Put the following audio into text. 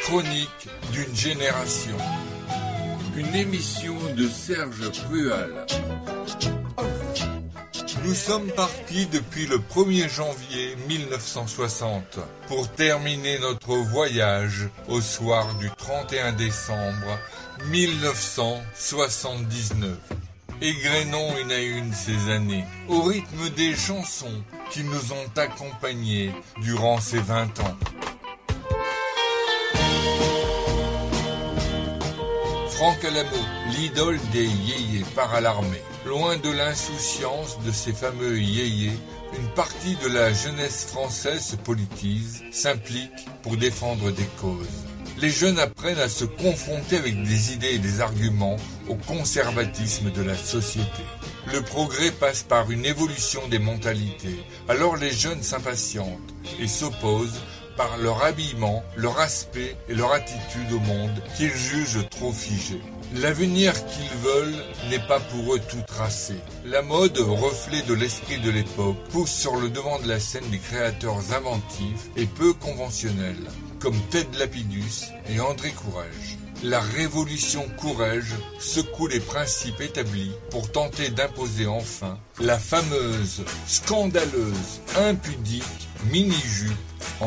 Chronique d'une génération. Une émission de Serge Prual. Nous sommes partis depuis le 1er janvier 1960 pour terminer notre voyage au soir du 31 décembre 1979. Égrenons une à une ces années, au rythme des chansons qui nous ont accompagnés durant ces 20 ans. Franck Alamo, l'idole des yéyés, part à l'armée. Loin de l'insouciance de ces fameux yéyés, une partie de la jeunesse française se politise, s'implique pour défendre des causes. Les jeunes apprennent à se confronter avec des idées et des arguments au conservatisme de la société. Le progrès passe par une évolution des mentalités. Alors les jeunes s'impatientent et s'opposent par leur habillement, leur aspect et leur attitude au monde qu'ils jugent trop figé. L'avenir qu'ils veulent n'est pas pour eux tout tracé. La mode, reflet de l'esprit de l'époque, pousse sur le devant de la scène des créateurs inventifs et peu conventionnels, comme Ted Lapidus et André Courrèges. La révolution Courrèges secoue les principes établis pour tenter d'imposer enfin la fameuse, scandaleuse, impudique mini-jupe